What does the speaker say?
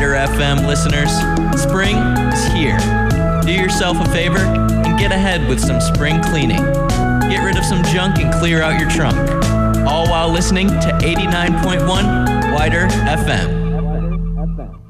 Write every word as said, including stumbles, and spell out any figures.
Wider F M listeners, spring is here. Do yourself a favor and get ahead with some spring cleaning. Get rid of some junk and clear out your trunk. All while listening to eighty-nine point one Wider F M.